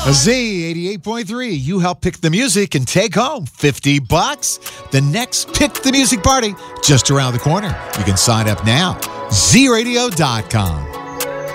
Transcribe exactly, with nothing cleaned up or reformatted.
Z eighty-eight point three. You help pick the music and take home fifty bucks. The next Pick the Music party just around the corner. You can sign up now. Z radio dot com.